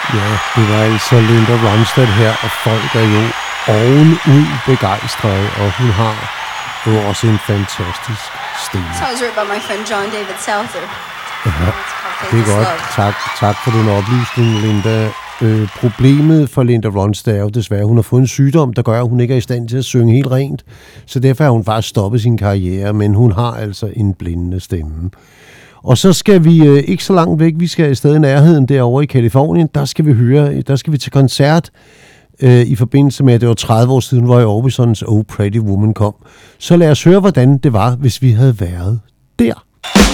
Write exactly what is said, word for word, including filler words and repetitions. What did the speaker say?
Ja, det var altså Linda Ronstadt her, og folk er jo ovenud begejstrede, og hun har jo også en fantastisk stemme. So I was written by my friend John David Souther. Ja, det er godt. Tak, tak for den oplysning, Linda. Øh, problemet for Linda Ronstadt er jo desværre, at hun har fået en sygdom, der gør, at hun ikke er i stand til at synge helt rent. Så derfor har hun faktisk stoppet sin karriere, men hun har altså en blindende stemme. Og så skal vi øh, ikke så langt væk, vi skal i stedet i nærheden derovre i Kalifornien. Der skal vi høre, der skal vi til koncert øh, i forbindelse med, at det var tredive år siden, hvor Orbisons Oh Pretty Woman kom. Så lad os høre, hvordan det var, hvis vi havde været der.